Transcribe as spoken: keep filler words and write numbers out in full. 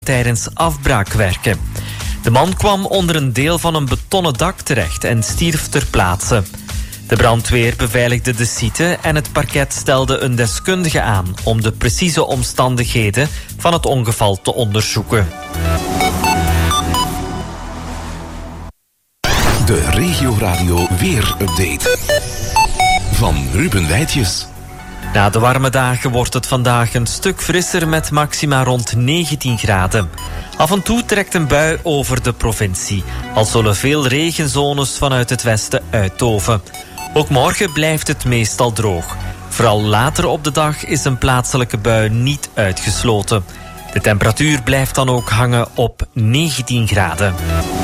tijdens afbraakwerken. De man kwam onder een deel van een betonnen dak terecht en stierf ter plaatse. De brandweer beveiligde de site en het parket stelde een deskundige aan om de precieze omstandigheden van het ongeval te onderzoeken. De Regio Radio Weer-update van Ruben Wijtjes. Na de warme dagen wordt het vandaag een stuk frisser met maxima rond negentien graden. Af en toe trekt een bui over de provincie. Al zullen veel regenzones vanuit het westen uittoven. Ook morgen blijft het meestal droog. Vooral later op de dag is een plaatselijke bui niet uitgesloten. De temperatuur blijft dan ook hangen op negentien graden.